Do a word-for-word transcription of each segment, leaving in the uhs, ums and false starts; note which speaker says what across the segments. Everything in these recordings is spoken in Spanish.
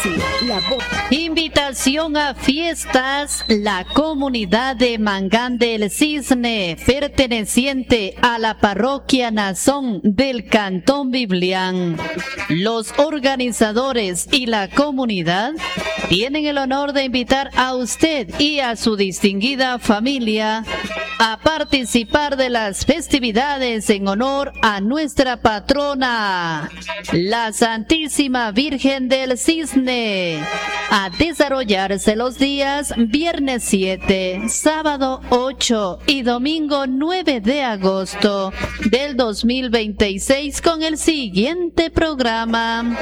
Speaker 1: Invitación a fiestas. La comunidad de Mangán del Cisne, perteneciente a la parroquia Nazón del Cantón Biblián. Los organizadores y la comunidad tienen el honor de invitar a usted y a su distinguida familia a participar de las festividades en honor a nuestra patrona, la Santísima Virgen del Cisne, a desarrollarse los días viernes siete, sábado ocho y domingo nueve de agosto del dos mil veintiséis con el siguiente programa.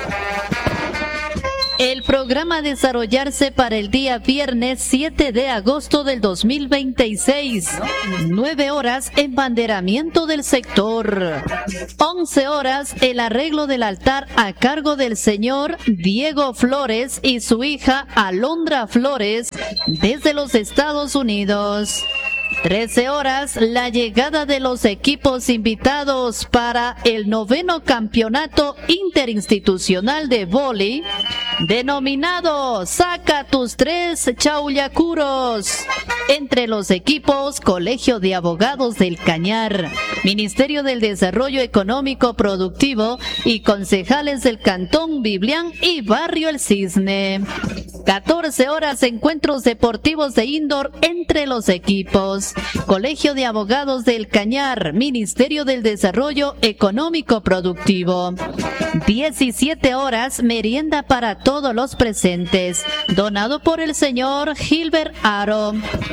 Speaker 1: El programa a desarrollarse para el día viernes siete de agosto del dos mil veintiséis. nueve horas, embanderamiento del sector. once horas, el arreglo del altar a cargo del señor Diego Flores y su hija Alondra Flores desde los Estados Unidos. trece horas, la llegada de los equipos invitados para el noveno campeonato interinstitucional de vóley, denominado Saca tus tres chaullacuros. Entre los equipos, Colegio de Abogados del Cañar, Ministerio del Desarrollo Económico Productivo y concejales del Cantón Biblián y Barrio El Cisne. catorce horas, encuentros deportivos de indoor entre los equipos. Colegio de Abogados del Cañar, Ministerio del Desarrollo Económico Productivo. diecisiete horas, merienda para todos los presentes, donado por el señor Gilbert Aro.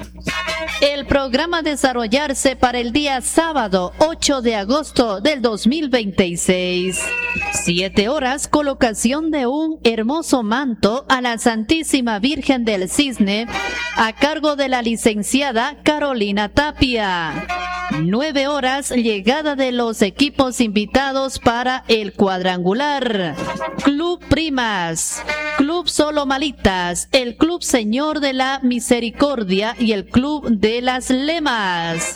Speaker 1: El programa a desarrollarse para el día sábado ocho de agosto del dos mil veintiséis. siete horas, colocación de un hermoso manto a la Santísima Virgen del Cisne a cargo de la licenciada Carolina Tapia. nueve horas, llegada de los equipos invitados para el cuadrangular. Club Primas, Club Solo Malitas, el Club Señor de la Misericordia y el Club de las Lemas.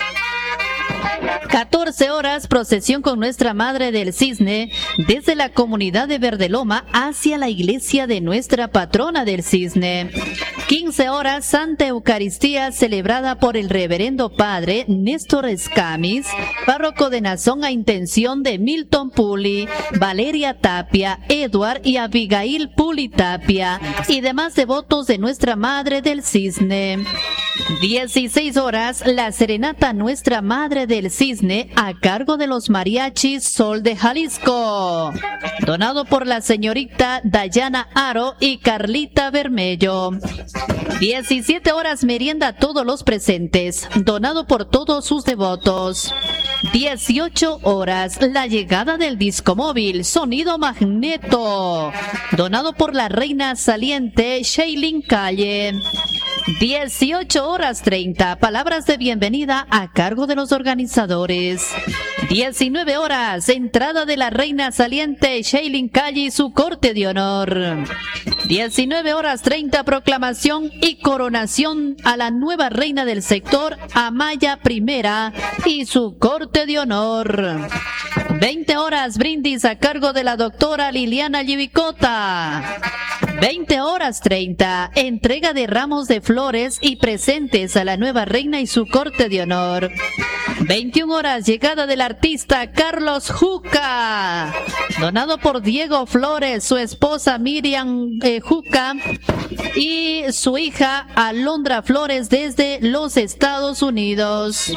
Speaker 1: catorce horas, procesión con Nuestra Madre del Cisne desde la comunidad de Verdeloma hacia la iglesia de Nuestra Patrona del Cisne. quince horas, Santa Eucaristía celebrada por el Reverendo Padre Néstor Escamis, párroco de Nazón a intención de Milton Puli, Valeria Tapia, Edward y Abigail Puli Tapia y demás devotos de Nuestra Madre del Cisne. dieciséis horas, la serenata Nuestra Madre del Cisne a cargo de los mariachis Sol de Jalisco, donado por la señorita Dayana Aro y Carlita Bermello. diecisiete horas, merienda a todos los presentes, donado por todos sus devotos. dieciocho horas, la llegada del disco móvil Sonido Magneto, donado por la reina saliente Shailin Calle. dieciocho horas treinta, palabras de bienvenida a cargo de los organizadores. diecinueve horas, entrada de la reina saliente Shailin Calle y su corte de honor. diecinueve horas treinta, proclamación y coronación a la nueva reina del sector, Amaya Primera y su corte de honor. veinte horas, brindis a cargo de la doctora Liliana Yivicota. veinte horas treinta, entrega de ramos de flores y presentes a la nueva reina y su corte de honor. veintiuna horas, llegada del artista Carlos Juca, donado por Diego Flores, su esposa Miriam eh, Juca y su hija Alondra Flores desde los Estados Unidos.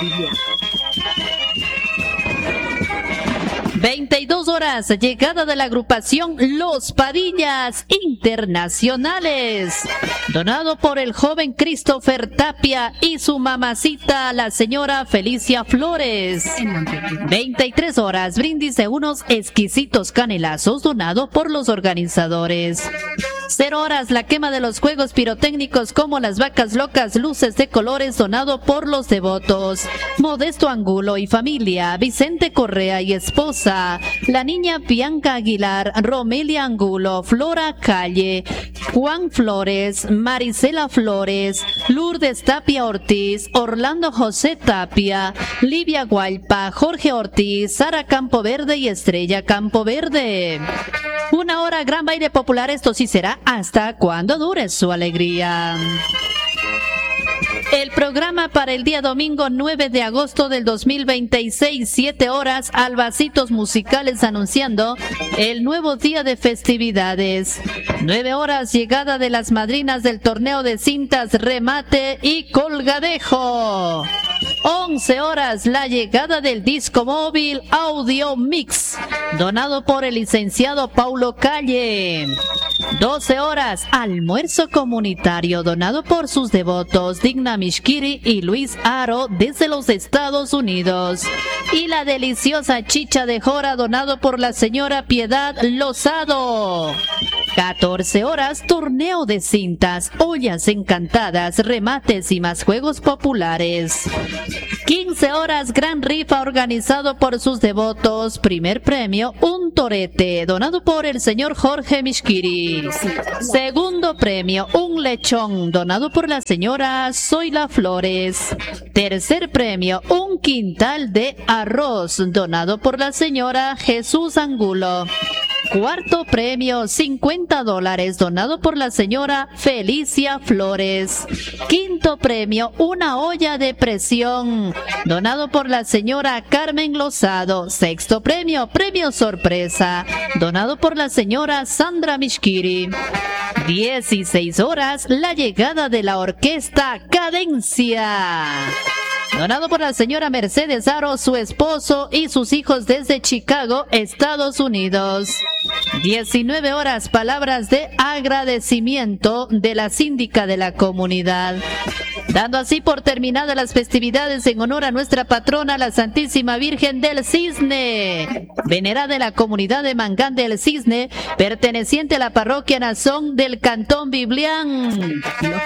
Speaker 1: veintidós horas, llegada de la agrupación Los Padillas Internacionales, donado por el joven Christopher Tapia y su mamacita, la señora Felicia Flores. veintitrés horas, brindis de unos exquisitos canelazos, donado por los organizadores. cero horas, la quema de los juegos pirotécnicos como las vacas locas, luces de colores, donado por los devotos. Modesto Angulo y familia, Vicente Correa y esposa, la niña Bianca Aguilar, Romelia Angulo, Flora Calle, Juan Flores, Marisela Flores, Lourdes Tapia Ortiz, Orlando José Tapia, Livia Guaypa, Jorge Ortiz, Sara Campoverde y Estrella Campoverde. Una hora, gran baile popular, esto sí será hasta cuando dure su alegría. El programa para el día domingo nueve de agosto del dos mil veintiséis, siete horas, Albacitos Musicales anunciando el nuevo día de festividades. nueve horas, llegada de las madrinas del torneo de cintas, remate y colgadejo. once horas, la llegada del disco móvil Audio Mix, donado por el licenciado Paulo Calle. doce horas, almuerzo comunitario donado por sus devotos Digna Mishkiri y Luis Aro desde los Estados Unidos. Y la deliciosa chicha de jora donado por la señora Piedad Lozado. catorce horas, torneo de cintas, ollas encantadas, remates y más juegos populares. quince horas, gran rifa organizado por sus devotos. Primer premio, un torete, donado por el señor Jorge Mishkiri. Segundo premio, un lechón, donado por la señora Zoila Flores. Tercer premio, un quintal de arroz, donado por la señora Jesús Angulo. Cuarto premio, cincuenta dólares, donado por la señora Felicia Flores. Quinto premio, una olla de presión, donado por la señora Carmen Lozado. Sexto premio, premio sorpresa, donado por la señora Sandra Mishkiri. dieciséis horas, la llegada de la orquesta Cadencia, donado por la señora Mercedes Aro, su esposo y sus hijos desde Chicago, Estados Unidos. diecinueve horas, palabras de agradecimiento de la síndica de la comunidad. Dando así por terminadas las festividades en honor a nuestra patrona, la Santísima Virgen del Cisne, venerada en la comunidad de Mangán del Cisne, perteneciente a la parroquia Nazón del Cantón Biblián.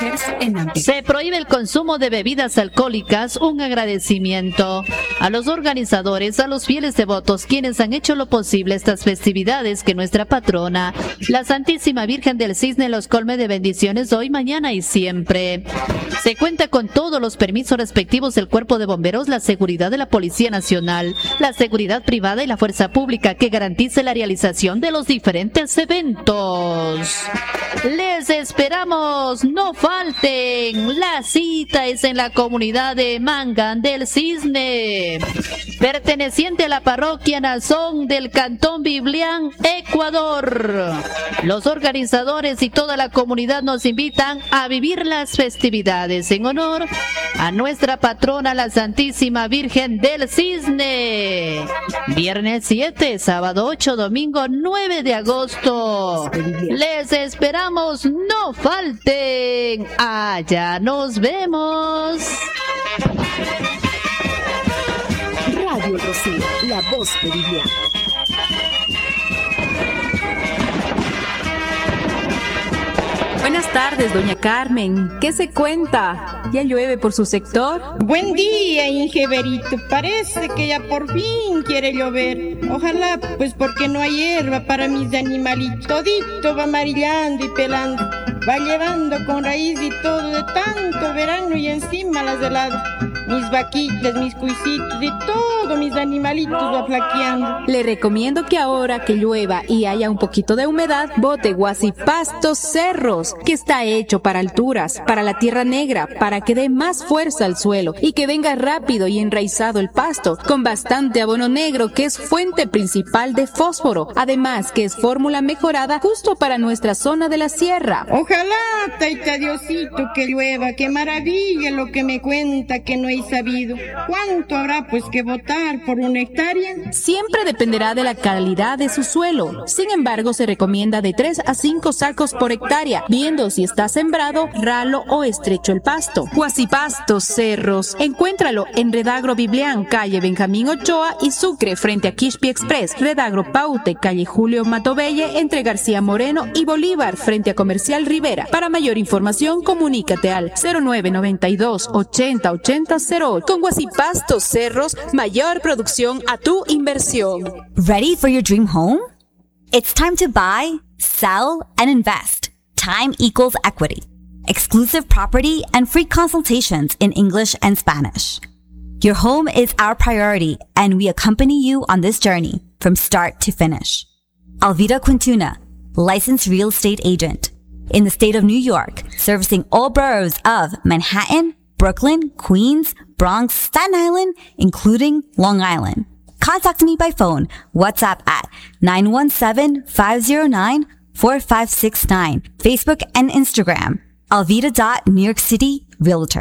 Speaker 1: Se prohíbe el consumo de bebidas alcohólicas. Un agradecimiento a los organizadores, a los fieles devotos, quienes han hecho lo posible estas festividades, que nuestra patrona, la Santísima Virgen del Cisne, los colme de bendiciones hoy, mañana y siempre. Se cuenta con todos los permisos respectivos del Cuerpo de Bomberos, la seguridad de la Policía Nacional, la seguridad privada y la fuerza pública que garantice la realización de los diferentes eventos. Les esperamos, no falten. La cita es en la comunidad de Mangán del Cisne, perteneciente a la parroquia Nazón del Cantón Biblián, Ecuador. Los organizadores y toda la comunidad nos invitan a vivir las festividades en honor a nuestra patrona, la Santísima Virgen del Cisne. Viernes siete, sábado ocho, domingo nueve de agosto. Les esperamos, no falten. Allá nos vemos.
Speaker 2: Radio Rocío, la voz de Viviana.
Speaker 3: Buenas tardes, doña Carmen. ¿Qué se cuenta? ¿Ya llueve por su sector?
Speaker 4: Buen día, Ingeberito. Parece que ya por fin quiere llover. Ojalá, pues porque no hay hierba para mis animalitos. Todito va amarillando y pelando. Va llevando con raíz y todo de tanto verano y encima las heladas. Mis vaquitas, mis cuisitos y todo mis animalitos va flaqueando.
Speaker 3: Le recomiendo que ahora que llueva y haya un poquito de humedad, bote Guasipastos Cerros, que está hecho para alturas, para la tierra negra, para que dé más fuerza al suelo y que venga rápido y enraizado el pasto, con bastante abono negro que es fuente principal de fósforo, además que es fórmula mejorada justo para nuestra zona de la sierra.
Speaker 4: Ojalá, taita Diosito, que llueva, qué maravilla lo que me cuenta que no he sabido. ¿Cuánto habrá pues que botar por una hectárea?
Speaker 3: Siempre dependerá de la calidad de su suelo. Sin embargo, se recomienda de tres a cinco sacos por hectárea, viendo si está sembrado, ralo o estrecho el pasto. Guasipastos Cerros, encuéntralo en Redagro Biblián, calle Benjamín Ochoa y Sucre, frente a Quixpi Express. Redagro Paute, calle Julio Matovelle, entre García Moreno y Bolívar, frente a Comercial Rivera. Para mayor información, comunícate al cero nueve noventa y dos ochenta ochenta cero ocho. Con Guasipastos Cerros, mayor producción a tu inversión.
Speaker 5: Ready for your dream home? It's time to buy, sell, and invest. Time equals equity. Exclusive property and free consultations in English and Spanish. Your home is our priority, and we accompany you on this journey from start to finish. Alvida Quintuna, licensed real estate agent. in the state of New York, servicing all boroughs of Manhattan, Brooklyn, Queens, Bronx, Staten Island, including Long Island. Contact me by phone, WhatsApp at nine one seven, five zero nine, four five six nine, Facebook and Instagram, alvita dot new york city realtor.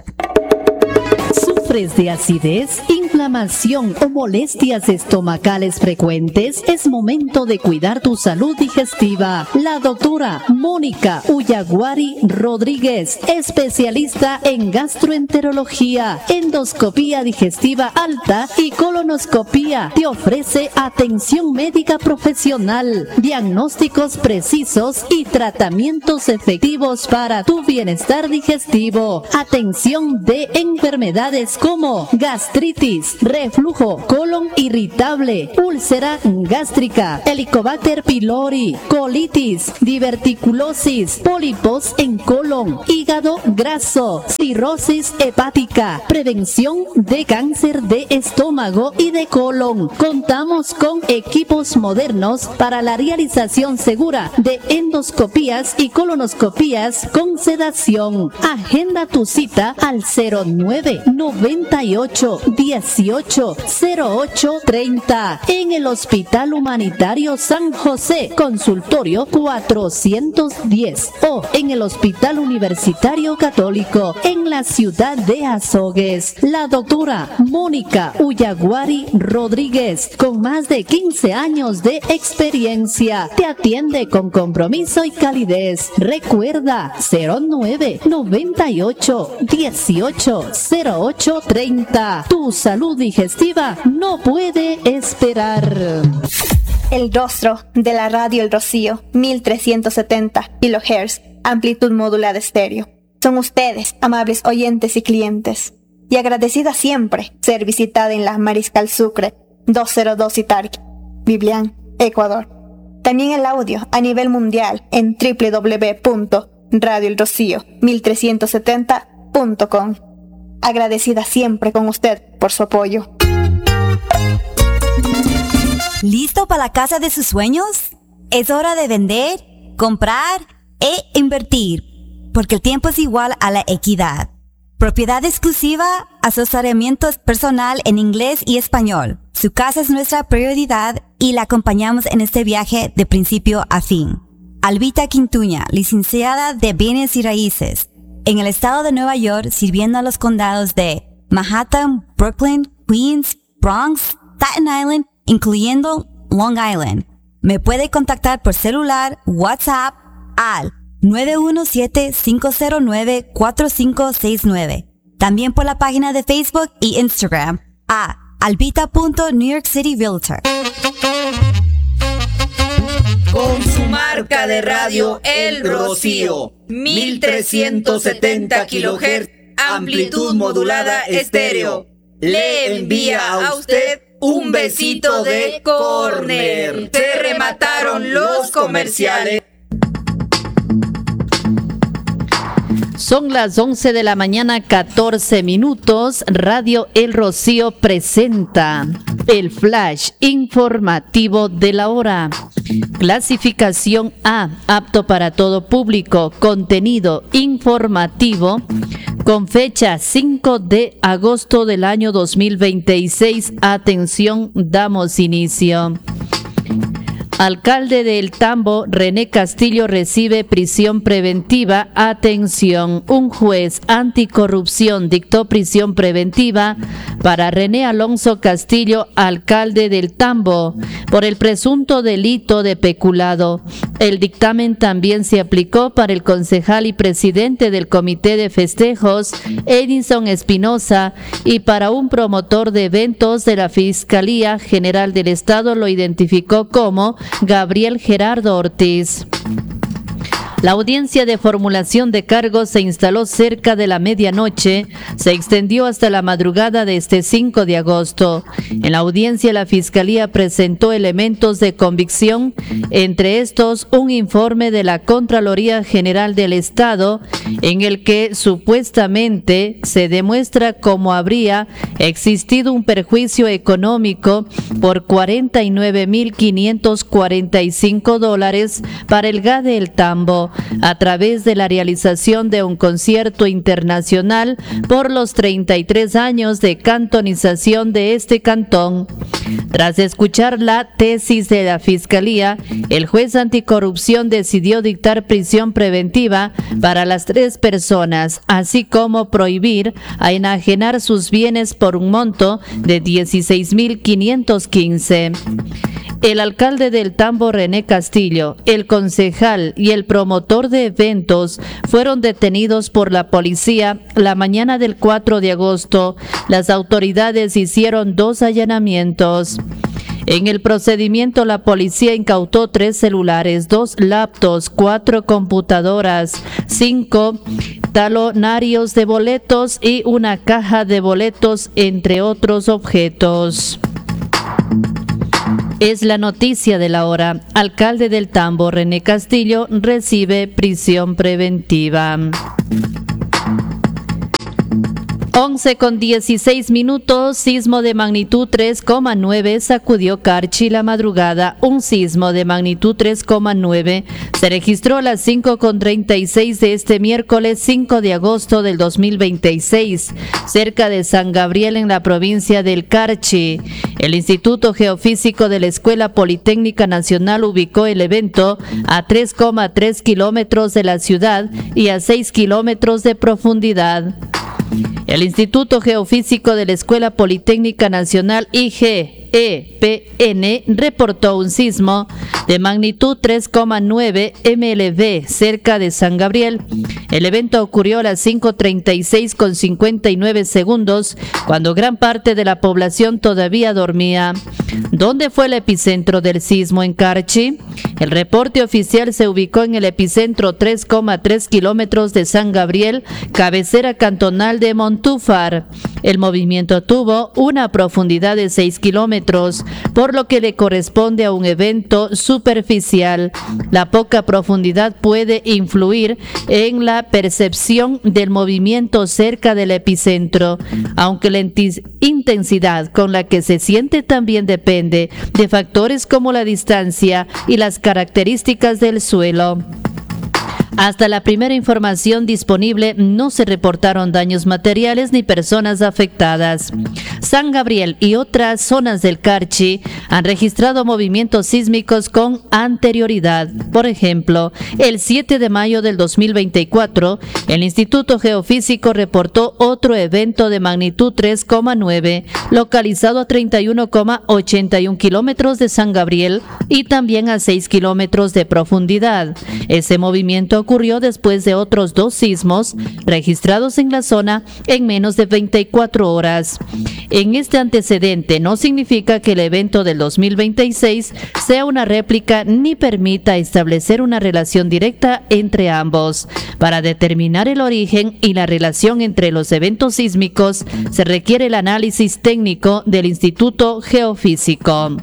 Speaker 1: ¿Sufres de acidez, inflamación o molestias estomacales frecuentes? Es momento de cuidar tu salud digestiva. La doctora Mónica Uyaguari Rodríguez, especialista en gastroenterología, endoscopía digestiva alta y colonoscopía, te ofrece atención médica profesional, diagnósticos precisos y tratamientos efectivos para tu bienestar digestivo. Atención de enfermedades como gastritis, reflujo, colon irritable, úlcera gástrica, Helicobacter pylori, colitis, diverticulosis, pólipos en colon, hígado graso, cirrosis hepática, prevención de cáncer de estómago y de colon. Contamos con equipos modernos para la realización segura de endoscopías y colonoscopías con sedación. Agenda tu cita al cero nueve noventa y ocho, dieciocho, cero ocho, treinta en el Hospital Humanitario San José, consultorio cuatrocientos diez, o en el Hospital Universitario Católico en la ciudad de Azogues. La doctora Mónica Uyaguari Rodríguez, con más de quince años de experiencia, te atiende con compromiso y calidez. Recuerda cero nueve noventa y ocho, dieciocho, cero ocho, treinta. Tu salud digestiva no puede esperar.
Speaker 6: El rostro de la radio El Rocío, mil trescientos setenta kilohertz, amplitud modulada estéreo. Son ustedes, amables oyentes y clientes, y agradecida siempre ser visitada en la Mariscal Sucre doscientos dos Itarqui, Biblián, Ecuador. También el audio a nivel mundial en doble u doble u doble u punto radio el rocío mil trescientos setenta punto com. Agradecida siempre con usted por su apoyo.
Speaker 5: ¿Listo para la casa de sus sueños? Es hora de vender, comprar e invertir, porque el tiempo es igual a la equidad. Propiedad exclusiva, asesoramiento personal en inglés y español. Su casa es nuestra prioridad y la acompañamos en este viaje de principio a fin. Albita Quintuña, licenciada de Bienes y Raíces, en el estado de Nueva York, sirviendo a los condados de Manhattan, Brooklyn, Queens, Bronx, Staten Island, incluyendo Long Island. Me puede contactar por celular, WhatsApp al nueve uno siete, cinco cero nueve, cuatro cinco seis nueve. También por la página de Facebook y Instagram a albita punto new york city realtor.
Speaker 7: Con su marca de radio El Rocío, mil trescientos setenta kilohertz, amplitud modulada estéreo, le envía a usted un besito de córner. Se remataron los comerciales.
Speaker 1: Son las once de la mañana, catorce minutos. Radio El Rocío presenta el flash informativo de la hora. Clasificación A, apto para todo público, contenido informativo, con fecha cinco de agosto del año dos mil veintiséis. Atención, damos inicio. Alcalde de El Tambo, René Castillo, recibe prisión preventiva. Atención, un juez anticorrupción dictó prisión preventiva para René Alonso Castillo, alcalde del Tambo, por el presunto delito de peculado. El dictamen también se aplicó para el concejal y presidente del Comité de Festejos, Edison Espinosa, y para un promotor de eventos de la Fiscalía General del Estado, lo identificó como Gabriel Gerardo Ortiz. La audiencia de formulación de cargos se instaló cerca de la medianoche, se extendió hasta la madrugada de este cinco de agosto. En la audiencia, la Fiscalía presentó elementos de convicción, entre estos un informe de la Contraloría General del Estado, en el que supuestamente se demuestra cómo habría existido un perjuicio económico por cuarenta y nueve mil quinientos cuarenta y cinco dólares para el G A D El Tambo. Cusco a través de la realización de un concierto internacional por los treinta y tres años de cantonización de este cantón. Tras escuchar la tesis de la Fiscalía, el juez anticorrupción decidió dictar prisión preventiva para las tres personas, así como prohibir a enajenar sus bienes por un monto de dieciséis mil quinientos quince. El alcalde del Tambo, René Castillo, el concejal y el promotor de eventos fueron detenidos por la policía la mañana del cuatro de agosto. Las autoridades hicieron dos allanamientos. En el procedimiento, la policía incautó tres celulares, dos laptops, cuatro computadoras, cinco talonarios de boletos y una caja de boletos, entre otros objetos. Es la noticia de la hora. Alcalde del Tambo, René Castillo, recibe prisión preventiva. once con dieciséis minutos, sismo de magnitud tres coma nueve sacudió Carchi la madrugada. Un sismo de magnitud tres coma nueve se registró a las cinco con treinta y seis de este miércoles cinco de agosto del dos mil veintiséis, cerca de San Gabriel en la provincia del Carchi. El Instituto Geofísico de la Escuela Politécnica Nacional ubicó el evento a tres coma tres kilómetros de la ciudad y a seis kilómetros de profundidad. El Instituto Geofísico de la Escuela Politécnica Nacional I G E P N reportó un sismo de magnitud tres coma nueve M L V cerca de San Gabriel. El evento ocurrió a las cinco treinta y seis con cincuenta y nueve segundos, cuando gran parte de la población todavía dormía. ¿Dónde fue el epicentro del sismo en Carchi? El reporte oficial se ubicó en el epicentro tres coma tres kilómetros de San Gabriel, cabecera cantonal de Montúfar. El movimiento tuvo una profundidad de seis kilómetros, por lo que le corresponde a un evento superficial. La poca profundidad puede influir en la percepción del movimiento cerca del epicentro, aunque la intensidad con la que se siente también depende de factores como la distancia y las características del suelo. Hasta la primera información disponible, no se reportaron daños materiales ni personas afectadas. San Gabriel y otras zonas del Carchi han registrado movimientos sísmicos con anterioridad. Por ejemplo, el siete de mayo del dos mil veinticuatro, el Instituto Geofísico reportó otro evento de magnitud tres coma nueve, localizado a treinta y uno coma ochenta y uno kilómetros de San Gabriel y también a seis kilómetros de profundidad. Ese movimiento ocurrió después de otros dos sismos registrados en la zona en menos de veinticuatro horas. En este antecedente no significa que el evento del dos mil veintiséis sea una réplica ni permita establecer una relación directa entre ambos. Para determinar el origen y la relación entre los eventos sísmicos se requiere el análisis técnico del Instituto Geofísico.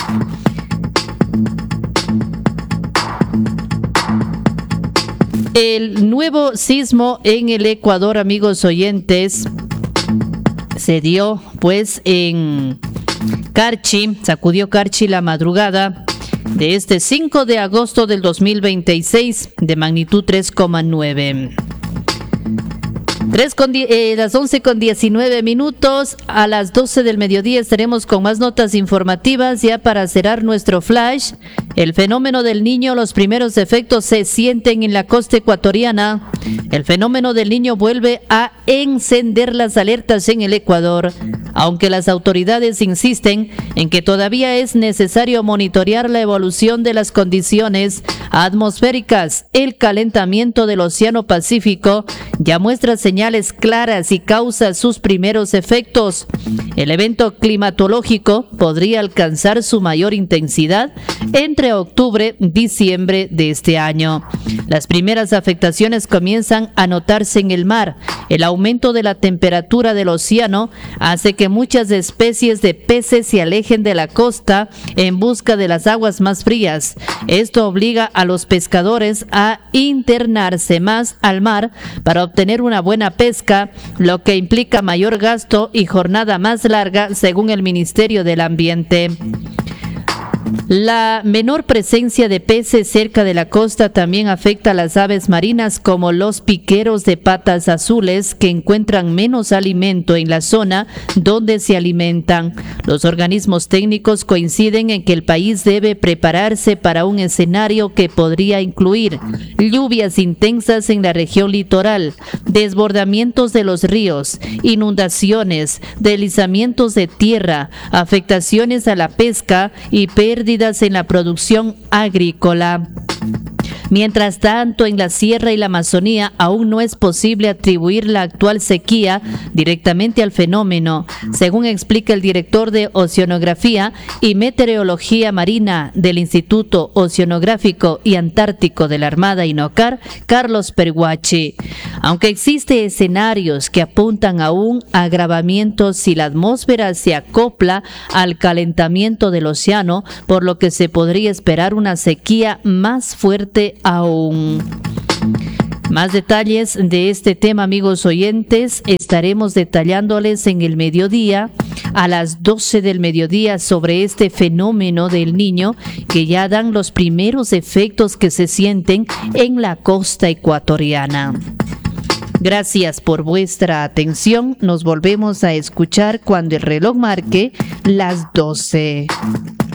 Speaker 1: El nuevo sismo en el Ecuador, amigos oyentes, se dio pues en Carchi, sacudió Carchi la madrugada de este cinco de agosto del dos mil veintiséis, de magnitud tres coma nueve. Tres con eh, las once con diecinueve minutos, a las doce del mediodía estaremos con más notas informativas ya para cerrar nuestro flash. El fenómeno del Niño, los primeros efectos se sienten en la costa ecuatoriana. El fenómeno del Niño vuelve a encender las alertas en el Ecuador, aunque las autoridades insisten en que todavía es necesario monitorear la evolución de las condiciones atmosféricas. El calentamiento del Océano Pacífico ya muestra señales claras y causa sus primeros efectos. El evento climatológico podría alcanzar su mayor intensidad entre octubre y diciembre de este año. Las primeras afectaciones comienzan a notarse en el mar. El aumento de la temperatura del océano hace que muchas especies de peces se alejen de la costa en busca de las aguas más frías. Esto obliga a los pescadores a internarse más al mar para obtener una buena pesca, lo que implica mayor gasto y jornada más larga, según el Ministerio del Ambiente. La menor presencia de peces cerca de la costa también afecta a las aves marinas como los piqueros de patas azules que encuentran menos alimento en la zona donde se alimentan. Los organismos técnicos coinciden en que el país debe prepararse para un escenario que podría incluir lluvias intensas en la región litoral, desbordamientos de los ríos, inundaciones, deslizamientos de tierra, afectaciones a la pesca y pérdidas en la producción agrícola. Mientras tanto, en la Sierra y la Amazonía aún no es posible atribuir la actual sequía directamente al fenómeno, según explica el director de Oceanografía y Meteorología Marina del Instituto Oceanográfico y Antártico de la Armada INOCAR, Carlos Perguachi. Aunque existen escenarios que apuntan a un agravamiento si la atmósfera se acopla al calentamiento del océano, por lo que se podría esperar una sequía más fuerte aún. Más detalles de este tema, amigos oyentes, estaremos detallándoles en el mediodía, a las doce del mediodía, sobre este fenómeno del Niño, que ya dan los primeros efectos que se sienten en la costa ecuatoriana. Gracias por vuestra atención. Nos volvemos a escuchar cuando el reloj marque las doce.